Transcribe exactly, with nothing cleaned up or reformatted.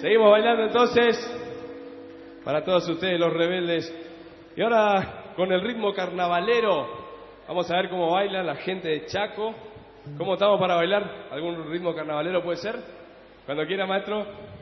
Seguimos bailando entonces para todos ustedes los rebeldes. Y ahora con el ritmo carnavalero vamos a ver cómo baila la gente de Chaco. ¿Cómo estamos para bailar? ¿Algún ritmo carnavalero puede ser? Cuando quiera, maestro.